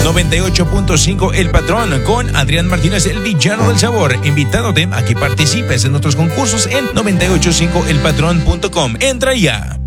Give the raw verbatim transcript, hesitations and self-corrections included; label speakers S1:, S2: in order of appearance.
S1: noventa y ocho punto cinco El Patrón con Adrián Martínez, el villano del sabor, invitándote a que participes en nuestros concursos en noventa y ocho punto cinco el patrón punto com. Entra ya.